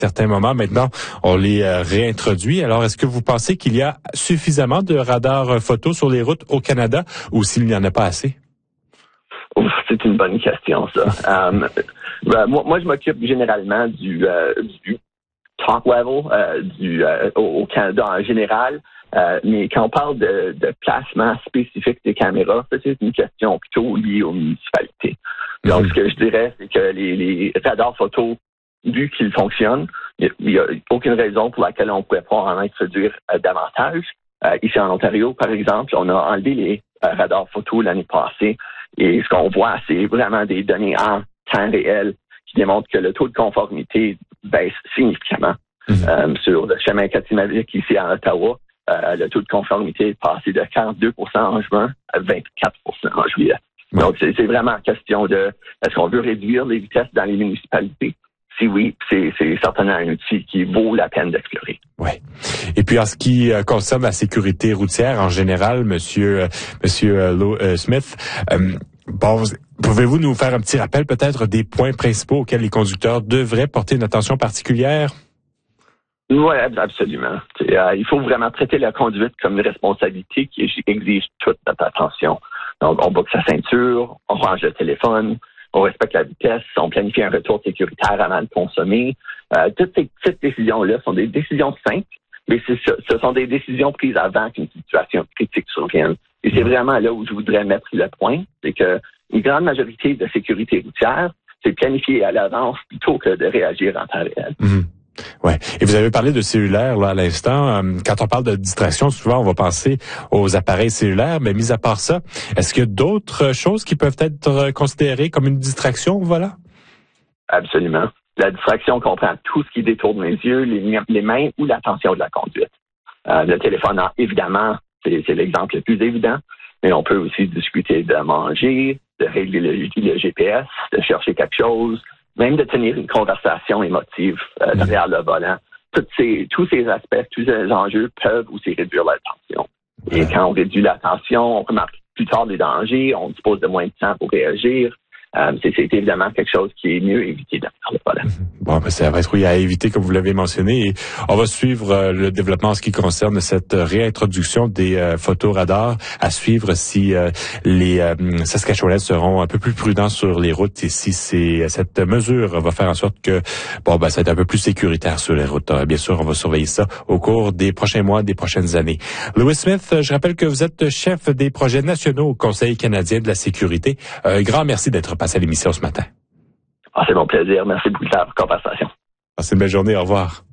certains moments. Maintenant, on les réintroduit. Alors, est-ce que vous pensez qu'il y a suffisamment de radars photo sur les routes au Canada ou s'il n'y en a pas assez? Ouf, c'est une bonne question, ça. Moi, je m'occupe généralement du top level au Canada en général. Mais quand on parle de placement spécifique des caméras, c'est une question plutôt liée aux municipalités. Donc, ce que je dirais, c'est que les radars photo, vu qu'ils fonctionnent, il n'y a aucune raison pour laquelle on ne pourrait pas en introduire davantage. Ici en Ontario, par exemple, on a enlevé les radars photo l'année passée. Et ce qu'on voit, c'est vraiment des données en temps réel qui démontrent que le taux de conformité baisse significativement. Sur le chemin Katimavik ici à Ottawa, le taux de conformité est passé de 42% en juin à 24% en juillet. Donc, c'est vraiment question de est-ce qu'on veut réduire les vitesses dans les municipalités? Si oui, c'est certainement un outil qui vaut la peine d'explorer. Oui. Et puis, en ce qui concerne la sécurité routière en général, Monsieur Smith, pouvez-vous nous faire un petit rappel peut-être des points principaux auxquels les conducteurs devraient porter une attention particulière? Oui, absolument. Il faut vraiment traiter la conduite comme une responsabilité qui exige toute notre attention. Donc, on boucle sa ceinture, on range le téléphone, on respecte la vitesse, on planifie un retour sécuritaire avant de consommer. Toutes ces petites décisions-là sont des décisions simples, mais ce sont des décisions prises avant qu'une situation critique survienne. Et c'est vraiment là où je voudrais mettre le point, c'est que une grande majorité de sécurité routière, c'est planifier à l'avance plutôt que de réagir en temps réel. Ouais. Et vous avez parlé de cellulaire là à l'instant. Quand on parle de distraction, souvent on va penser aux appareils cellulaires, mais mis à part ça, est-ce qu'il y a d'autres choses qui peuvent être considérées comme une distraction, voilà? Absolument. La distraction comprend tout ce qui détourne les yeux, les mains ou l'attention de la conduite. Le téléphone, évidemment, c'est l'exemple le plus évident, mais on peut aussi discuter de manger, de régler le GPS, de chercher quelque chose, même de tenir une conversation émotive derrière le volant. Tous ces aspects, tous ces enjeux peuvent aussi réduire l'attention. Et quand on réduit l'attention, on remarque plus tard les dangers, on dispose de moins de temps pour réagir. C'est évidemment quelque chose qui est mieux évité derrière le volant. Bon, ben, ça va être à éviter, comme vous l'avez mentionné. Et on va suivre le développement en ce qui concerne cette réintroduction des photoradars, à suivre si les Saskatchewanais seront un peu plus prudents sur les routes et si cette mesure va faire en sorte que ça va être un peu plus sécuritaire sur les routes. Bien sûr, on va surveiller ça au cours des prochains mois, des prochaines années. Louis Smith, je rappelle que vous êtes chef des projets nationaux au Conseil canadien de la sécurité. Un grand merci d'être passé à l'émission ce matin. C'est mon plaisir. Merci beaucoup de la conversation. Passez une belle journée. Au revoir.